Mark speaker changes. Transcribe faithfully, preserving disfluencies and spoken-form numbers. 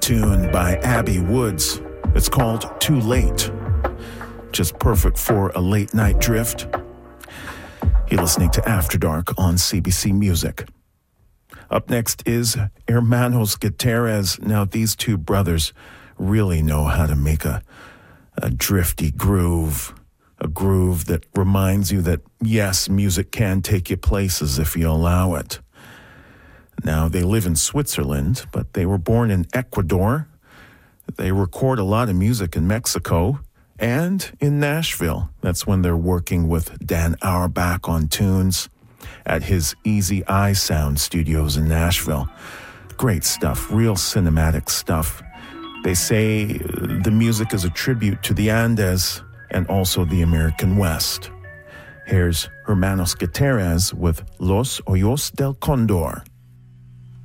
Speaker 1: tune by Abby Woods. It's called Too Late. Just perfect for a late night drift. You're listening to After Dark on C B C Music. Up next is Hermanos Gutierrez. Now, these two brothers really know how to make a, a drifty groove, a groove that reminds you that, yes, music can take you places if you allow it. Now, they live in Switzerland, but they were born in Ecuador. They record a lot of music in Mexico and in Nashville. That's when they're working with Dan Auerbach on tunes at his Easy Eye Sound Studios in Nashville. Great stuff, real cinematic stuff. They say the music is a tribute to the Andes and also the American West. Here's Hermanos Gutierrez with Los Ojos del Condor.